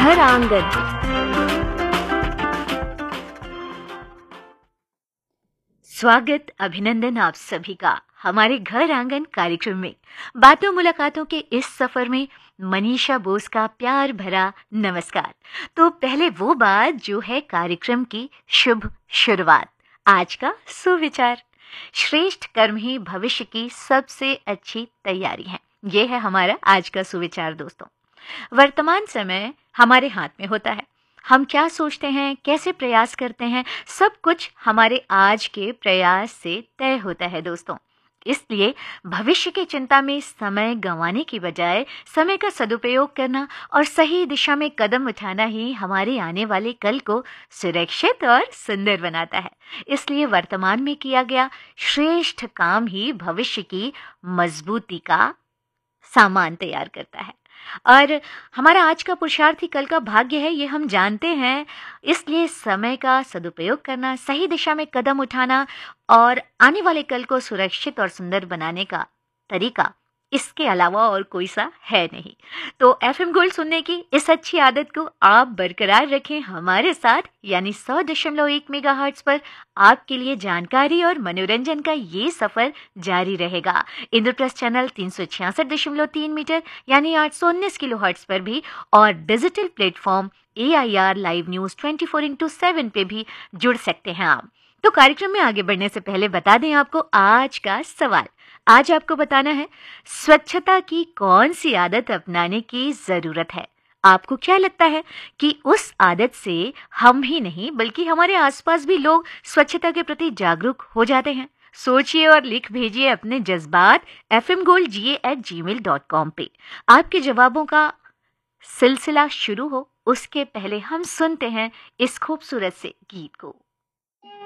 घर आंगन। स्वागत अभिनंदन आप सभी का हमारे घर आंगन कार्यक्रम में। बातों मुलाकातों के इस सफर में मनीषा बोस का प्यार भरा नमस्कार। तो पहले वो बात जो है कार्यक्रम की शुभ शुरुआत। आज का सुविचार, श्रेष्ठ कर्म ही भविष्य की सबसे अच्छी तैयारी है। ये है हमारा आज का सुविचार। दोस्तों, वर्तमान समय हमारे हाथ में होता है। हम क्या सोचते हैं, कैसे प्रयास करते हैं, सब कुछ हमारे आज के प्रयास से तय होता है। दोस्तों, इसलिए भविष्य की चिंता में समय गंवाने की बजाय समय का सदुपयोग करना और सही दिशा में कदम उठाना ही हमारे आने वाले कल को सुरक्षित और सुंदर बनाता है। इसलिए वर्तमान में किया गया श्रेष्ठ काम ही भविष्य की मजबूती का सामान तैयार करता है। और हमारा आज का पुरुषार्थ ही कल का भाग्य है, ये हम जानते हैं। इसलिए समय का सदुपयोग करना, सही दिशा में कदम उठाना और आने वाले कल को सुरक्षित और सुंदर बनाने का तरीका इसके अलावा और कोई सा है नहीं। तो एफएम गोल्ड सुनने की इस अच्छी आदत को आप बरकरार रखें हमारे साथ, यानी 100.1 मेगाहर्ट्ज पर आपके लिए जानकारी और मनोरंजन का ये सफर जारी रहेगा। इंद्रप्रस्थ चैनल 366.3 मीटर यानी 819 किलोहर्ट्ज पर भी, और digital platform AIR live news 24x7 पे भी जुड़ सकते हैं आप। तो कार्यक्रम में आगे बढ़ने से पहले बता दें आपको आज का सवाल। आज आपको बताना है, स्वच्छता की कौन सी आदत अपनाने की जरूरत है। आपको क्या लगता है कि उस आदत से हम ही नहीं बल्कि हमारे आसपास भी लोग स्वच्छता के प्रति जागरूक हो जाते हैं? सोचिए और लिख भेजिए अपने जज्बात fmgoldga@gmail.com पे। आपके जवाबों का सिलसिला शुरू हो उसके पहले हम सुनते हैं इस खूबसूरत से गीत को।